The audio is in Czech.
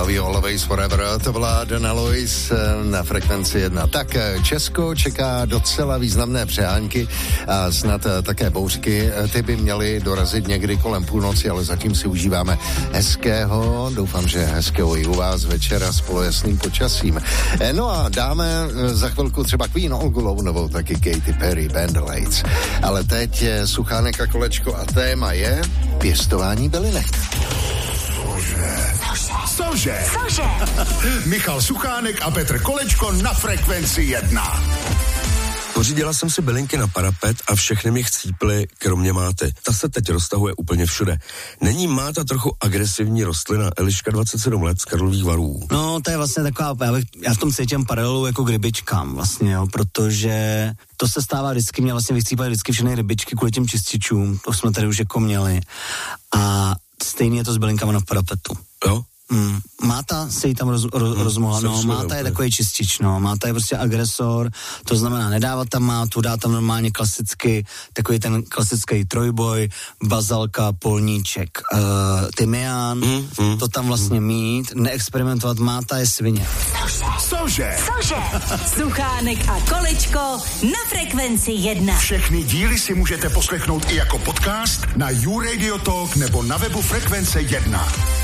nový Always Forever, to byla Dana Lois na frekvenci 1. Tak Česko čeká docela významné přehánky a snad také bouřky. Ty by měly dorazit někdy kolem půlnoci, ale zatím si užíváme hezkého, doufám, že hezkého i u vás večera s polojasným počasím. No a dáme za chvilku třeba Queen Olgu Lounovou, taky Katy Perry, Band of Aids. Ale teď Suchánek a Kolečko a téma je pěstování bylinek. Cože? Michal Suchánek a Petr Kolečko na frekvenci 1. Pořídila jsem si bylinky na parapet a všechny mi chcíply, kromě máty. Ta se teď roztahuje úplně všude. Není máta trochu agresivní rostlina? Eliška 27 let z Karlových Varů. No, to je vlastně taková, já v tom cítím paralelu jako k rybičkám vlastně, jo, protože to se stává vždycky, mě vlastně vycípaly vždycky všechny rybičky kvůli těm čističům, to jsme tady už jako měli. A stejně je to s bylinkama na parapetu. Jo? Máta se jí tam rozmohla, no, máta je takový čistič, no, máta je prostě agresor, to znamená nedávat tam mátu, dá tam normálně klasicky, takový ten klasický trojboj, bazalka, polníček, tymián, to tam vlastně mít, neexperimentovat, máta je svině. Cože? Suchánek a Kolečko na frekvenci 1. Všechny díly si můžete poslechnout i jako podcast na YouRadio Talk nebo na webu Frekvence 1.